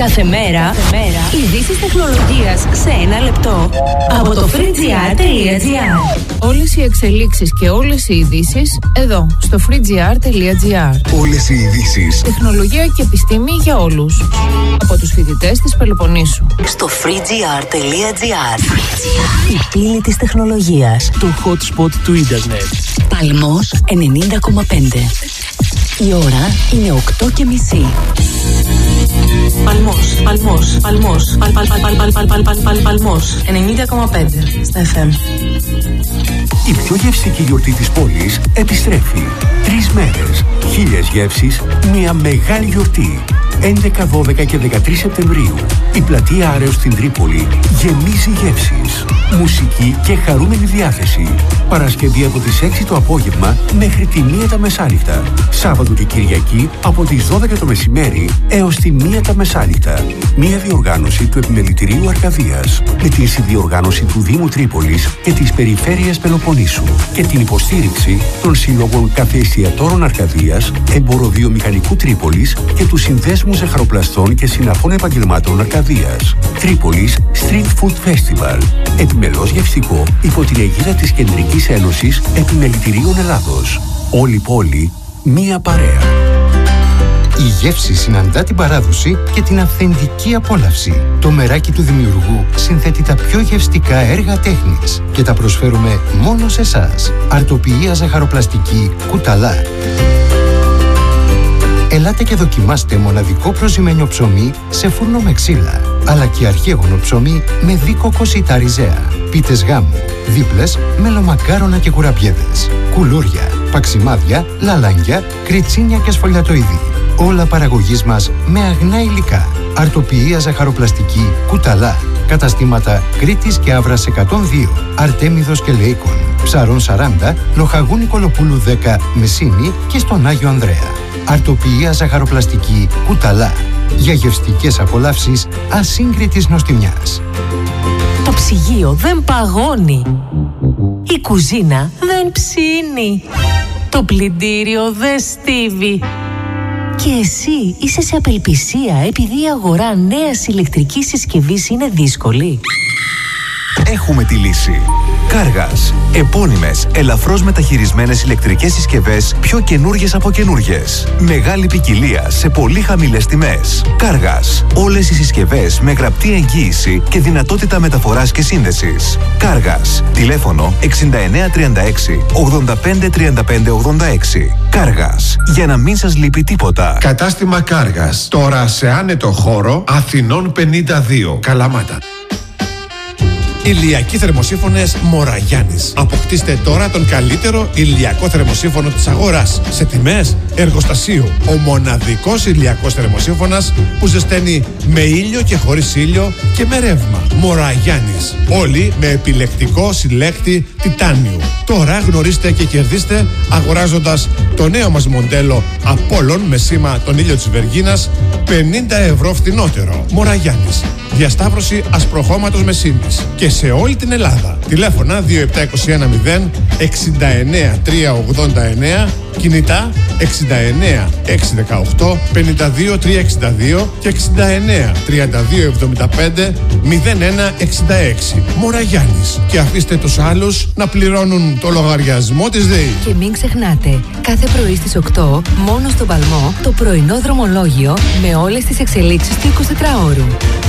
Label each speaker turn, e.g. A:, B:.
A: Κάθε μέρα ειδήσεις τεχνολογίας σε ένα λεπτό από το freegr.gr.
B: Όλες οι εξελίξεις και όλες οι ειδήσεις εδώ στο freegr.gr.
C: Όλες οι ειδήσεις.
B: Τεχνολογία και επιστήμη για όλους. Από τους φοιτητές της Πελοποννήσου.
A: Στο freegr.gr. Η πύλη της τεχνολογίας.
D: Το hot spot του ίντερνετ.
A: Παλμός 90,5. Η ώρα είναι 8:30. Παλμός 90,5 στα FM.
C: Η πιο γευστική γιορτή της πόλης επιστρέφει. 3 μέρες, 1000 γεύσεις, μια μεγάλη γιορτή. 11, 12 και 13 Σεπτεμβρίου. Η πλατεία Άρεως στην Τρίπολη γεμίζει γεύσεις, μουσική και χαρούμενη διάθεση. Παρασκευή από τις 6 το απόγευμα μέχρι τη 1 τα μεσάνυχτα. Σάββατο και Κυριακή από τις 12 το μεσημέρι έως τη 1 τα μεσάνυχτα. Μια διοργάνωση του Επιμελητηρίου Αρκαδίας με την συνδιοργάνωση του Δήμου Τρίπολης και της Περιφέρειας Πελοποννήσου και την υποστήριξη των Συλλόγων Καφεεστιατόρων Αρκαδίας, Εμποροβιομηχανικού Τρίπολης και του Συνδέσμου Ζαχαροπλαστών και Συναφών Επαγγελμάτων Αρκαδίας. Τρίπολης Street Food Festival. Επιμελώς γευστικό υπό την αιγίδα της Κεντρικής Ένωσης Επιμελητηρίων Ελλάδος. Όλη πόλη, μία παρέα.
E: Η γεύση συναντά την παράδοση και την αυθεντική απόλαυση. Το μεράκι του δημιουργού συνθέτει τα πιο γευστικά έργα τέχνης και τα προσφέρουμε μόνο σε εσάς. Αρτοποιία ζαχαροπλαστική Κουταλά. Ελάτε και δοκιμάστε μοναδικό προζυμένιο ψωμί σε φούρνο με ξύλα, αλλά και αρχαίγωνο ψωμί με δίκοκο σιτά ριζέα, πίτες γάμου, δίπλες, μελομακάρονα και κουραμπιέδες, κουλούρια, παξιμάδια, λαλάνγκια, κριτσίνια και σφολιατοειδή. Όλα παραγωγής μας με αγνά υλικά. Αρτοποιία ζαχαροπλαστική Κουταλά. Καταστήματα Κρήτης και Αύρας 102, Αρτέμιδος και Λεΐκον, Ψαρών 40, Λοχαγού Νικολοπούλου 10, Μεσίνη και στον Άγιο Ανδρέα. Αρτοποιία ζαχαροπλαστική Κουταλά. Για γευστικές απολαύσεις ασύγκριτης νοστιμιάς.
A: Το ψυγείο δεν παγώνει. Η κουζίνα δεν ψήνει. Το πλυντήριο δεν στίβει. Και εσύ είσαι σε απελπισία επειδή η αγορά νέας ηλεκτρικής συσκευής είναι δύσκολη.
F: Έχουμε τη λύση. Κάργας. Επώνυμες, ελαφρώς μεταχειρισμένες ηλεκτρικές συσκευές, πιο καινούργιες από καινούργιες. Μεγάλη ποικιλία σε πολύ χαμηλές τιμές. Κάργας. Όλες οι συσκευές με γραπτή εγγύηση και δυνατότητα μεταφοράς και σύνδεσης. Κάργας. Τηλέφωνο 6936 85 35 86. Κάργας. Για να μην σας λείπει τίποτα.
G: Κατάστημα Κάργας. Τώρα σε άνετο χώρο Αθηνών 52. Καλαμάτα. Ηλιακοί θερμοσύφωνες Μοραγιάννης. Αποκτήστε τώρα τον καλύτερο ηλιακό θερμοσύφωνο της αγοράς σε τιμές εργοστασίου. Ο μοναδικός ηλιακός θερμοσύφωνας που ζεσταίνει με ήλιο και χωρίς ήλιο και με ρεύμα. Μοραγιάννης. Όλοι με επιλεκτικό συλλέκτη τιτάνιου. Τώρα γνωρίστε και κερδίστε αγοράζοντας το νέο μας μοντέλο Απόλλων με σήμα τον ήλιο της Βεργίνας 50 ευρώ φθηνότερο. Μοραγιάννης. Διασταύρωση ασπροχώματος με σήμης και σε όλη την Ελλάδα. Τηλέφωνα 2721 0 69 389, κινητά 69 618 52 362 και 69 32 75 01 66. Μοραγιάννης. Και αφήστε τους άλλους να πληρώνουν το λογαριασμό της ΔΕΗ.
A: Και μην ξεχνάτε, κάθε πρωί στις 8, μόνο στον Παλμό, το πρωινό δρομολόγιο με όλες τις εξελίξεις του 24ωρου.